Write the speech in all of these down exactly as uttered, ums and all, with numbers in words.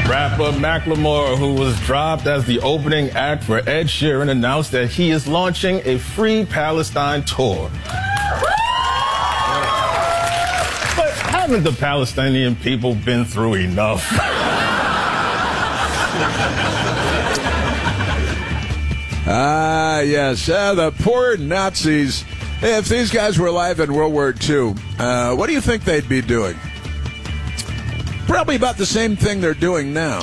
Rapper Macklemore, who was dropped as the opening act for Ed Sheeran, announced that he is launching a Free Palestine tour. But haven't the Palestinian people been through enough? Ah, uh, yes, uh, the poor Nazis. If these guys were alive in World War Two, uh, what do you think they'd be doing? Probably about the same thing they're doing now.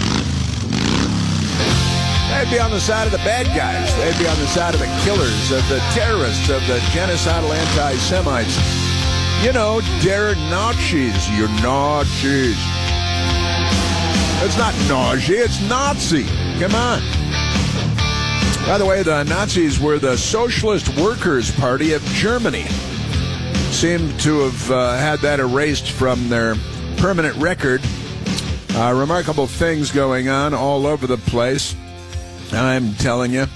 They'd be on the side of the bad guys. They'd be on the side of the killers, of the terrorists, of the genocidal anti-Semites. You know, they're Nazis. You're Nazis. It's not nausea, it's Nazi. Come on. By the way, the Nazis were the Socialist Workers' Party of Germany. Seem to have uh, had that erased from their permanent record. Uh, remarkable things going on all over the place, I'm telling you.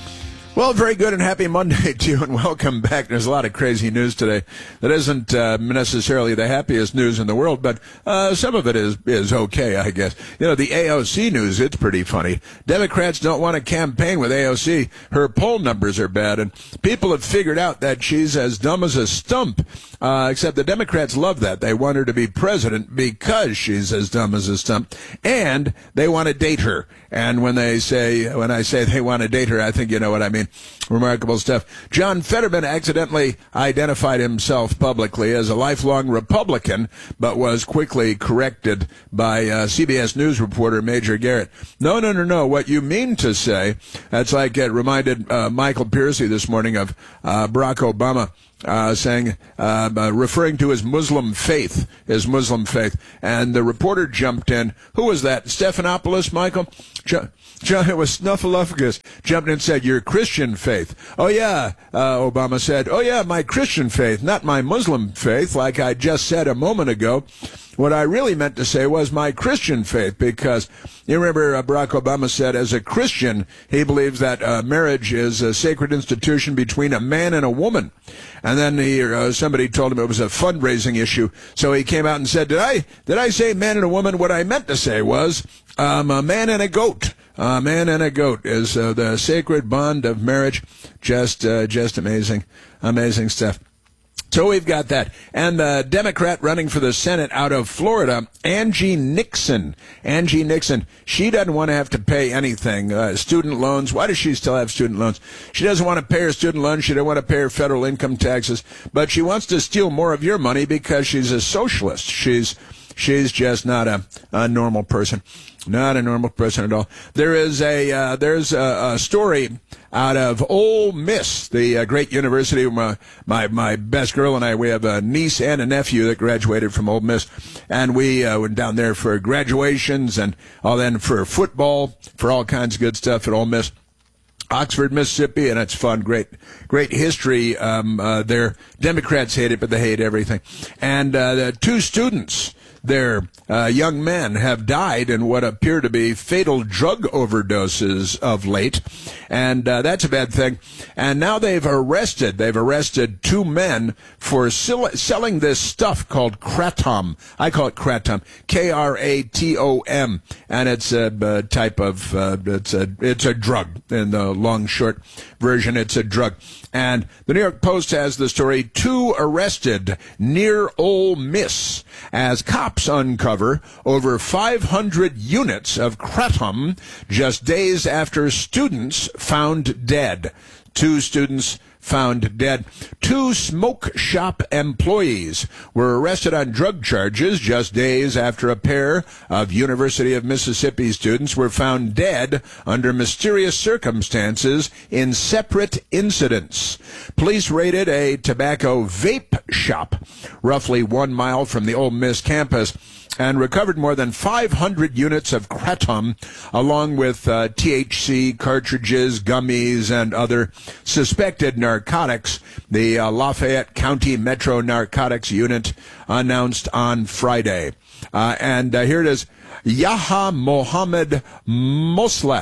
Well, very good and happy Monday to you, and welcome back. There's a lot of crazy news today that isn't uh, necessarily the happiest news in the world, but uh, some of it is is okay, I guess. You know, the A O C news, it's pretty funny. Democrats don't want to campaign with A O C. Her poll numbers are bad, and people have figured out that she's as dumb as a stump, uh, except the Democrats love that. They want her to be president because she's as dumb as a stump, and they want to date her. And when they say, when I say they want to date her, I think you know what I mean. Remarkable stuff. John Fetterman accidentally identified himself publicly as a lifelong Republican, but was quickly corrected by uh, C B S News reporter Major Garrett. No, no, no, no. What you mean to say, that's like it reminded uh, Michael Piercy this morning of uh, Barack Obama. Uh, saying, uh, uh, referring to his Muslim faith, his Muslim faith. And the reporter jumped in. Who was that? Stephanopoulos, Michael? Ju- Ju- it was Snuffleupagus. Jumped in and said, your Christian faith. Oh, yeah, uh, Obama said. Oh, yeah, my Christian faith, not my Muslim faith, like I just said a moment ago. What I really meant to say was my Christian faith, because you remember uh, Barack Obama said as a Christian, he believes that uh, marriage is a sacred institution between a man and a woman. And then he, uh, somebody told him it was a fundraising issue. So he came out and said, did I, did I say man and a woman? What I meant to say was um, a man and a goat. A man and a goat is uh, the sacred bond of marriage. Just, uh, just amazing, amazing stuff. So we've got that. And the Democrat running for the Senate out of Florida, Angie Nixon. Angie Nixon, she doesn't want to have to pay anything. Uh, student loans. Why does she still have student loans? She doesn't want to pay her student loans. She doesn't want to pay her federal income taxes. But she wants to steal more of your money because she's a socialist. She's she's just not a, a normal person. Not a normal person at all. There is a uh, there's a, a story out of Ole Miss, the uh, great university. My, my my best girl and I, we have a niece and a nephew that graduated from Ole Miss, and we uh, went down there for graduations and all, then for football, for all kinds of good stuff at Ole Miss. Oxford, Mississippi, and it's fun. Great, great history. Um, uh, their Democrats hate it, but they hate everything. And uh, the two students, their uh, young men, have died in what appear to be fatal drug overdoses of late, and uh, that's a bad thing. And now they've arrested, they've arrested two men for sil- selling this stuff called kratom. I call it kratom, K R A T O M, and it's a, a type of, uh, it's a, it's a drug. In the long, short version, it's a drug. And the New York Post has the story, two arrested near Ole Miss as cops uncover over five hundred units of kratom just days after students found dead. Two students found dead. Two smoke shop employees were arrested on drug charges just days after a pair of University of Mississippi students were found dead under mysterious circumstances in separate incidents. Police raided a tobacco vape shop roughly one mile from the Ole Miss campus and recovered more than five hundred units of kratom, along with uh, T H C cartridges, gummies, and other suspected narcotics. The uh, Lafayette County Metro Narcotics Unit announced on Friday. Uh, and uh, here it is. Yaha Mohammed Mosleh,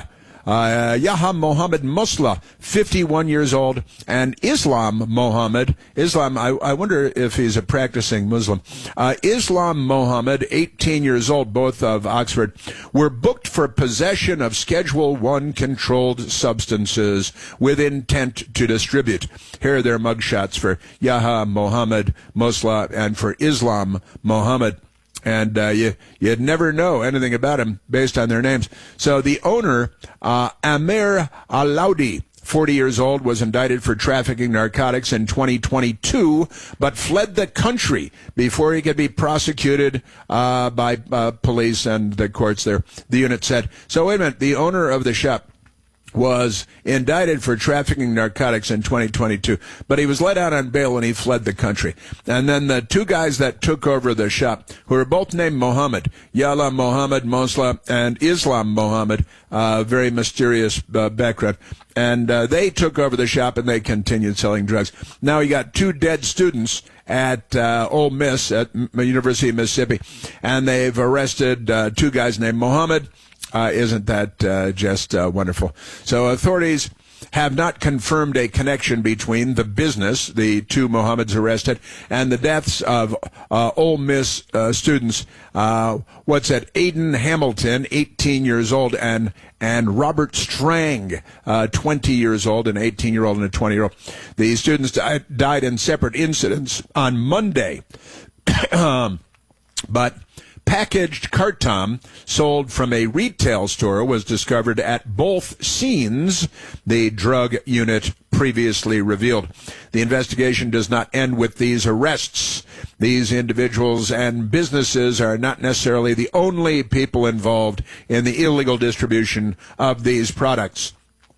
Uh, Yahya Mohammed Musla, fifty-one years old, and Islam Mohammed, Islam, I, I wonder if he's a practicing Muslim, uh, Islam Mohammed, eighteen years old, both of Oxford, were booked for possession of Schedule one controlled substances with intent to distribute. Here are their mugshots for Yahya Mohammed Musla and for Islam Mohammed. And uh, you, you'd never know anything about him based on their names. So the owner, uh, Amir Alaudi, forty years old, was indicted for trafficking narcotics in twenty twenty-two, but fled the country before he could be prosecuted uh, by uh, police and the courts there, the unit said. So wait a minute, the owner of the shop was indicted for trafficking narcotics in twenty twenty-two, but he was let out on bail and he fled the country. And then the two guys that took over the shop, who are both named Mohammed, Yahya Mohammed Musla and Islam Mohammed, uh, very mysterious uh, background, and uh, they took over the shop and they continued selling drugs. Now you got two dead students at uh, Ole Miss, at M- University of Mississippi, and they've arrested uh, two guys named Mohammed. Uh, isn't that uh, just uh, wonderful? So authorities have not confirmed a connection between the business, the two Mohammeds arrested, and the deaths of uh, Ole Miss uh, students. Uh, what's that? Aiden Hamilton, eighteen years old, and and Robert Strang, uh, twenty years old, an eighteen-year-old and a twenty-year-old. The students di- died in separate incidents on Monday. um, but packaged Cartom sold from a retail store was discovered at both scenes, the drug unit previously revealed. The investigation does not end with these arrests. These individuals and businesses are not necessarily the only people involved in the illegal distribution of these products.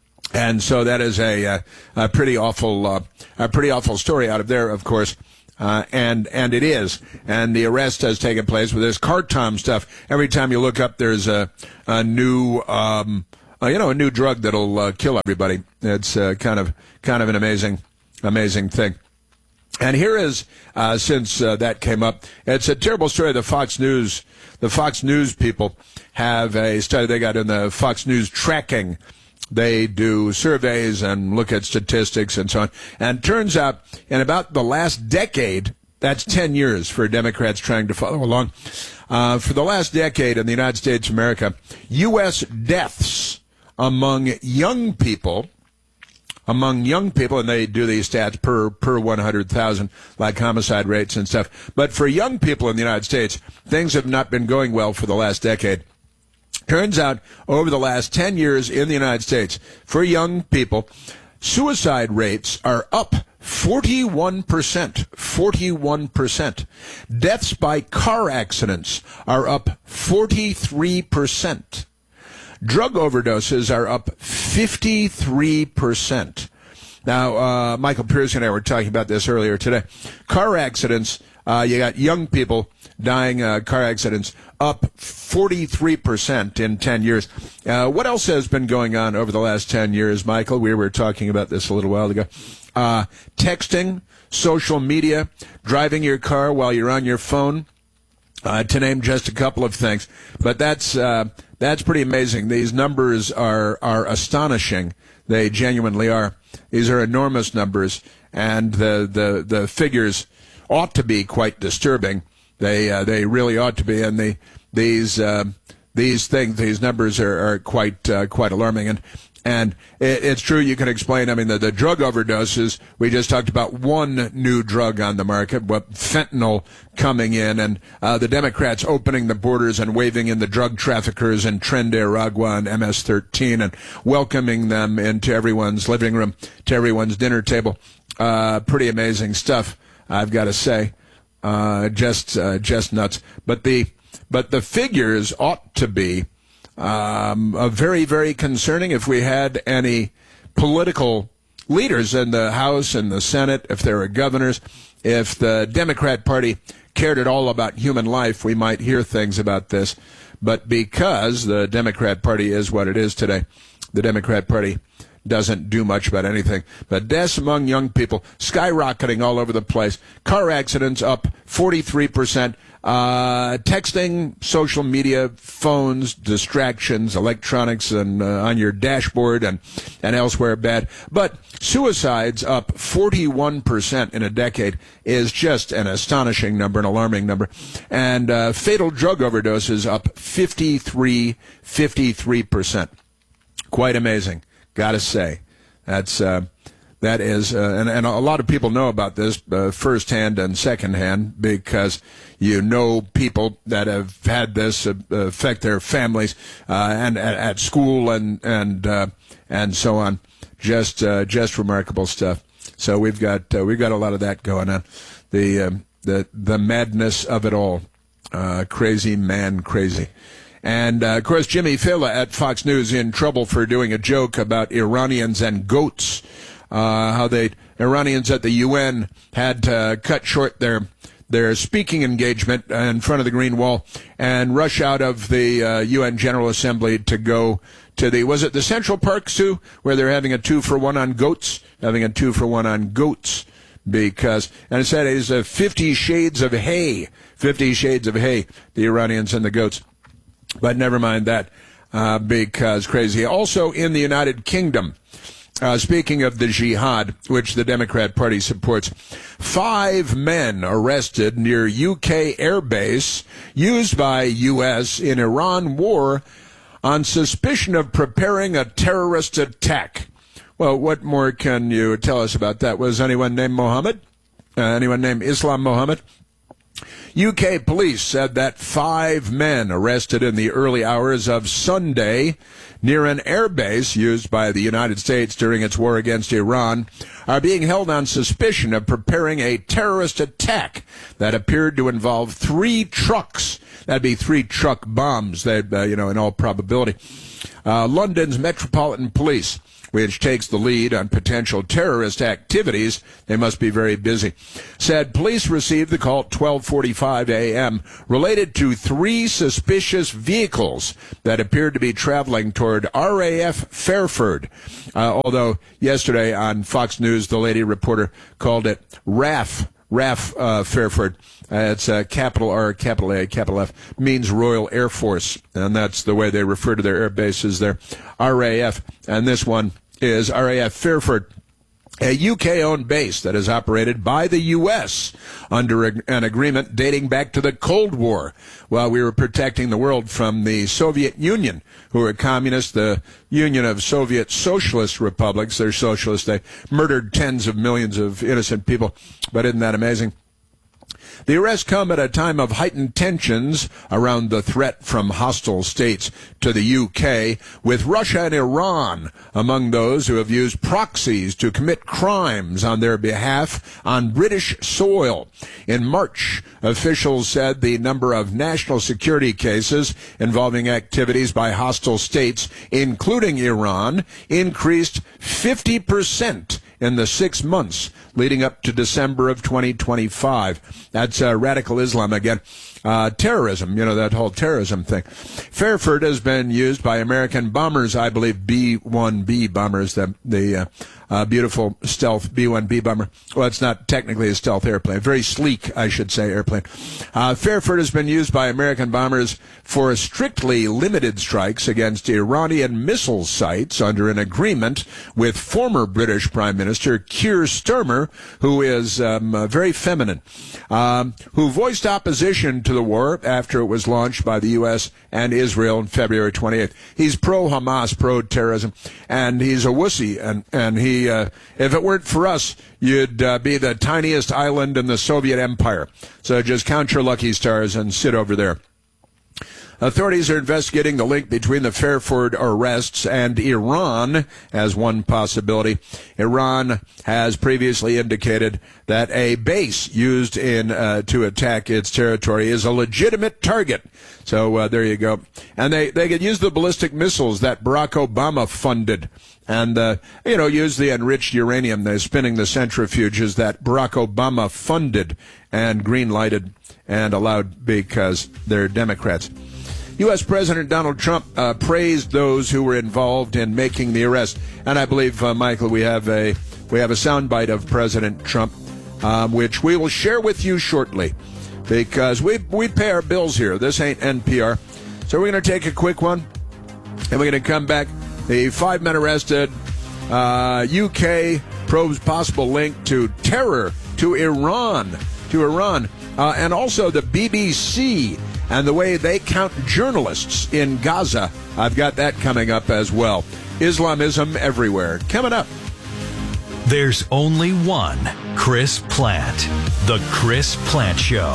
And so that is a, a, a pretty awful, uh, a pretty awful story out of there, of course. Uh, and, and it is. And the arrest has taken place with this Cartom stuff. Every time you look up, there's a, a new, um, uh, you know, a new drug that'll uh, kill everybody. It's uh, kind of, kind of an amazing, amazing thing. And here is, uh, since uh, that came up, it's a terrible story. The Fox News, the Fox News people have a study they got in the Fox News tracking. They do surveys and look at statistics and so on. And turns out in about the last decade, that's ten years for Democrats trying to follow along. Uh, for the last decade in the United States of America, U S deaths among young people, among young people, and they do these stats per, per one hundred thousand, like homicide rates and stuff. But for young people in the United States, things have not been going well for the last decade. Turns out, over the last ten years in the United States, for young people, suicide rates are up forty-one percent. forty-one percent. Deaths by car accidents are up forty-three percent. Drug overdoses are up fifty-three percent. Now, uh, Michael Pierce and I were talking about this earlier today. Car accidents, uh, you got young people dying, uh, car accidents up forty-three percent in ten years. Uh, what else has been going on over the last ten years, Michael? We were talking about this a little while ago. Uh, texting, social media, driving your car while you're on your phone, uh, to name just a couple of things. But that's, uh, that's pretty amazing. These numbers are, are astonishing. They genuinely are. These are enormous numbers, and the, the, the figures ought to be quite disturbing. They uh, they really ought to be, and the these uh, these things, these numbers are, are quite uh, quite alarming. And and it, it's true, you can explain. I mean, the, the drug overdoses. We just talked about one new drug on the market, but fentanyl coming in, and uh, the Democrats opening the borders and waving in the drug traffickers and Tren de Aragua and M S thirteen and welcoming them into everyone's living room, to everyone's dinner table. Uh, pretty amazing stuff, I've got to say. Uh, just, uh, just nuts. But the, but the figures ought to be, um, uh, very, very concerning if we had any political leaders in the House and the Senate, if there were governors, if the Democrat Party cared at all about human life, we might hear things about this. But because the Democrat Party is what it is today, the Democrat Party doesn't do much about anything. But deaths among young people skyrocketing all over the place. Car accidents up forty-three percent. Uh, texting, social media, phones, distractions, electronics, and uh, on your dashboard and, and elsewhere bad. But suicides up forty-one percent in a decade is just an astonishing number, an alarming number. And uh, fatal drug overdoses up fifty-three, fifty-three percent. Quite amazing, gotta say. That's... Uh, That is, uh, and, and a lot of people know about this uh, firsthand and secondhand because you know people that have had this uh, affect their families uh, and at, at school and and uh, and so on. Just uh, just remarkable stuff. So we've got uh, we've got a lot of that going on. The um, the the madness of it all, uh, crazy man, crazy. And, uh, of course, Jimmy Fallon at Fox News in trouble for doing a joke about Iranians and goats. Uh, how they Iranians at the U N had to cut short their their speaking engagement in front of the Green Wall and rush out of the uh, U N General Assembly to go to the, was it the Central Park Zoo, where they're having a two for one on goats, having a two for one on goats, because, and it said it is a fifty shades of hay, fifty shades of hay, the Iranians and the goats. But never mind that, uh, because crazy. Also in the United Kingdom, Uh, speaking of the jihad, which the Democrat Party supports, five men arrested near U K airbase used by U S in Iran war on suspicion of preparing a terrorist attack. Well, what more can you tell us about that? Was anyone named Mohammed? Uh, anyone named Islam Mohammed? U K police said that five men arrested in the early hours of Sunday near an airbase used by the United States during its war against Iran are being held on suspicion of preparing a terrorist attack that appeared to involve three trucks. That'd be three truck bombs, that, uh, you know, in all probability. Uh, London's Metropolitan Police, which takes the lead on potential terrorist activities, they must be very busy, said police received the call at twelve forty-five a.m. related to three suspicious vehicles that appeared to be traveling toward R A F Fairford. Uh, although yesterday on Fox News, the lady reporter called it R A F, R A F uh, Fairford. Uh, it's uh, capital R, capital A, capital F, means Royal Air Force, and that's the way they refer to their air bases there, R A F. And this one is R A F Fairford, a U K-owned base that is operated by the U S under a, an agreement dating back to the Cold War, while we were protecting the world from the Soviet Union, who are communist, the Union of Soviet Socialist Republics. They're socialists. They murdered tens of millions of innocent people. But isn't that amazing? The arrests come at a time of heightened tensions around the threat from hostile states to the U K, with Russia and Iran among those who have used proxies to commit crimes on their behalf on British soil. In March, officials said the number of national security cases involving activities by hostile states, including Iran, increased fifty percent in the six months leading up to December of twenty twenty-five. That's uh, radical Islam again. Uh, terrorism, you know, that whole terrorism thing. Fairford has been used by American bombers, I believe B one B bombers, the, the uh, uh, beautiful stealth B one B bomber. Well, it's not technically a stealth airplane. Very sleek, I should say, airplane. Uh, Fairford has been used by American bombers for strictly limited strikes against Iranian missile sites under an agreement with former British Prime Minister Keir Starmer, who is um, uh, very feminine, um, who voiced opposition to the war after it was launched by the U S and Israel on February twenty-eighth. He's pro-Hamas, pro-terrorism, and he's a wussy. And, and he, uh, if it weren't for us, you'd uh, be the tiniest island in the Soviet Empire. So just count your lucky stars and sit over there. Authorities are investigating the link between the Fairford arrests and Iran as one possibility. Iran has previously indicated that a base used in uh, to attack its territory is a legitimate target. So uh, there you go. And they, they could use the ballistic missiles that Barack Obama funded. And, uh, you know, use the enriched uranium, they're spinning the centrifuges that Barack Obama funded and green-lighted and allowed because they're Democrats. U S. President Donald Trump uh, praised those who were involved in making the arrest. And I believe, uh, Michael, we have a we have a soundbite of President Trump, um, which we will share with you shortly. because we, we pay our bills here. This ain't N P R. So we're going to take a quick one, and we're going to come back. The five men arrested, uh, U K probes possible link to terror to Iran, to Iran, uh, and also the B B C and the way they count journalists in Gaza. I've got that coming up as well. Islamism everywhere. Coming up. There's only one Chris Plante. The Chris Plante Show.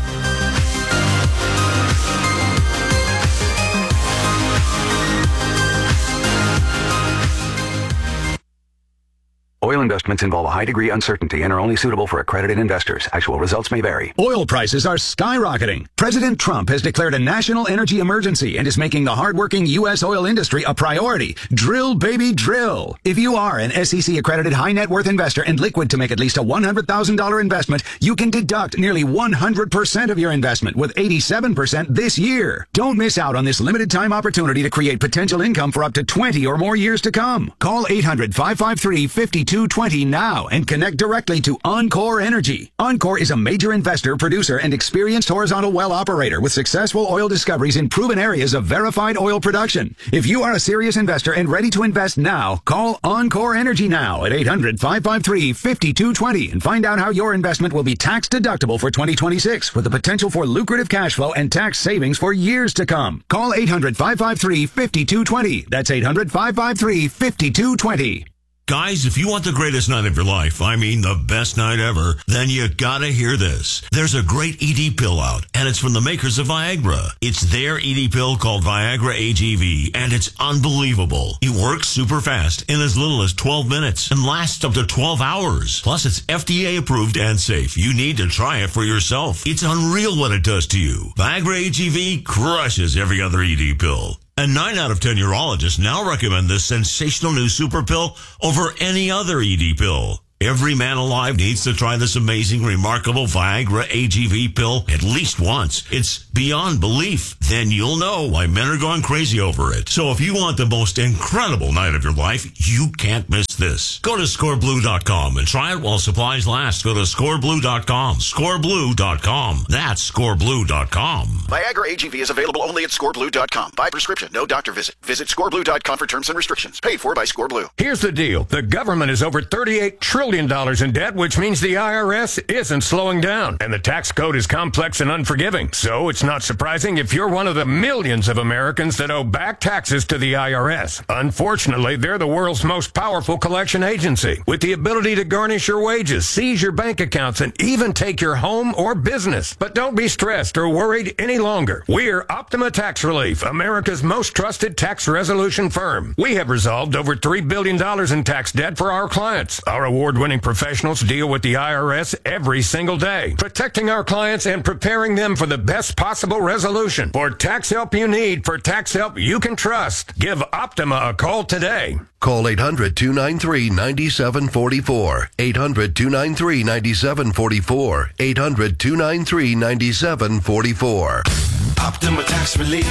Oil investments involve a high degree of uncertainty and are only suitable for accredited investors. Actual results may vary. Oil prices are skyrocketing. President Trump has declared a national energy emergency and is making the hardworking U S oil industry a priority. Drill, baby, drill. If you are an S E C accredited high net worth investor and liquid to make at least a one hundred thousand dollars investment, you can deduct nearly one hundred percent of your investment with eighty-seven percent this year. Don't miss out on this limited time opportunity to create potential income for up to twenty or more years to come. Call eight hundred, five five three, five two two zero now and connect directly to Encore Energy. Encore is a major investor, producer, and experienced horizontal well operator with successful oil discoveries in proven areas of verified oil production. If you are a serious investor and ready to invest now, call Encore Energy now at eight hundred, five five three, five two two zero and find out how your investment will be tax deductible for twenty twenty-six with the potential for lucrative cash flow and tax savings for years to come. Call eight hundred, five five three, five two two zero. That's eight hundred, five five three, five two two zero. Guys, if you want the greatest night of your life, I mean the best night ever, then you gotta hear this. There's a great E D pill out, and it's from the makers of Viagra. It's their E D pill called Viagra A G V, and it's unbelievable. It works super fast in as little as twelve minutes and lasts up to twelve hours. Plus, it's F D A approved and safe. You need to try it for yourself. It's unreal what it does to you. Viagra A G V crushes every other E D pill. And nine out of ten urologists now recommend this sensational new super pill over any other E D pill. Every man alive needs to try this amazing, remarkable Viagra A G V pill at least once. It's beyond belief. Then you'll know why men are going crazy over it. So if you want the most incredible night of your life, you can't miss this. Go to score blue dot com and try it while supplies last. Go to score blue dot com. score blue dot com. That's score blue dot com. Viagra A G V is available only at score blue dot com. By prescription, no doctor visit. Visit score blue dot com for terms and restrictions. Paid for by ScoreBlue. Here's the deal. The government is over thirty-eight trillion dollars in debt, which means the I R S isn't slowing down. And the tax code is complex and unforgiving. So it's not surprising if you're one of the millions of Americans that owe back taxes to the I R S. Unfortunately, they're the world's most powerful collection agency, with the ability to garnish your wages, seize your bank accounts, and even take your home or business. But don't be stressed or worried any longer. We're Optima Tax Relief, America's most trusted tax resolution firm. We have resolved over three billion dollars in tax debt for our clients. Our award-winning professionals deal with the I R S every single day, protecting our clients and preparing them for the best possible resolution. For tax help you need, for tax help you can trust, give Optima a call today. Call eight hundred, two nine three, nine seven four four. eight hundred, two nine three, nine seven four four. eight hundred, two nine three, nine seven four four. Optima Tax Relief.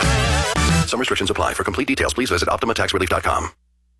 Some restrictions apply. For complete details, please visit optima tax relief dot com.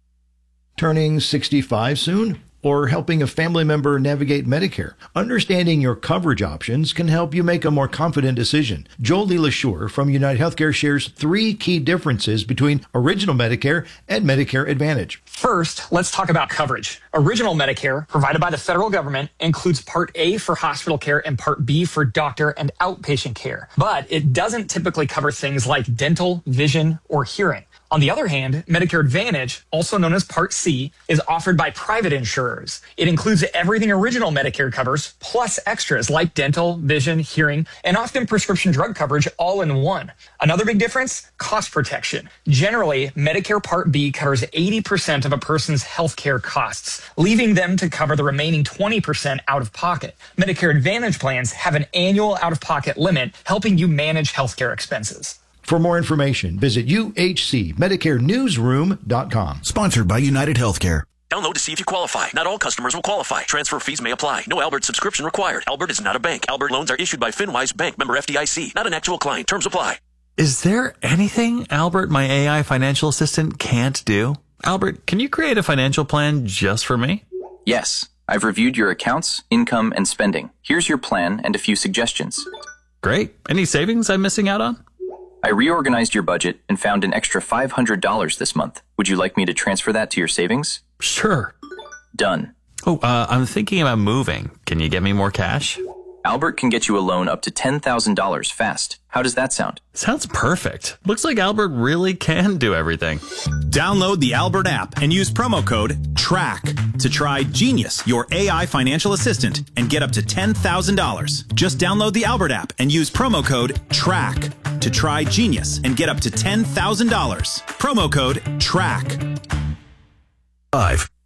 Turning sixty-five soon? Or helping a family member navigate Medicare? Understanding your coverage options can help you make a more confident decision. Jolie LaSure from United Healthcare shares three key differences between Original Medicare and Medicare Advantage. First, let's talk about coverage. Original Medicare, provided by the federal government, includes Part A for hospital care and Part B for doctor and outpatient care. But it doesn't typically cover things like dental, vision, or hearing. On the other hand, Medicare Advantage, also known as Part C, is offered by private insurers. It includes everything Original Medicare covers, plus extras like dental, vision, hearing, and often prescription drug coverage all in one. Another big difference? Cost protection. Generally, Medicare Part B covers eighty percent of a person's healthcare costs, leaving them to cover the remaining twenty percent out of pocket. Medicare Advantage plans have an annual out-of-pocket limit, helping you manage healthcare expenses. For more information, visit U H C Medicare Newsroom dot com. Sponsored by United Healthcare. Download to see if you qualify. Not all customers will qualify. Transfer fees may apply. No Albert subscription required. Albert is not a bank. Albert loans are issued by FinWise Bank, member F D I C. Not an actual client. Terms apply. Is there anything Albert, my A I financial assistant, can't do? Albert, can you create a financial plan just for me? Yes. I've reviewed your accounts, income, and spending. Here's your plan and a few suggestions. Great. Any savings I'm missing out on? I reorganized your budget and found an extra five hundred dollars this month. Would you like me to transfer that to your savings? Sure. Done. Oh, uh, I'm thinking about moving. Can you get me more cash? Albert can get you a loan up to ten thousand dollars fast. How does that sound? Sounds perfect. Looks like Albert really can do everything. Download the Albert app and use promo code TRACK to try Genius, your A I financial assistant, and get up to ten thousand dollars. Just download the Albert app and use promo code TRACK to try Genius and get up to ten thousand dollars. Promo code TRACK. Five.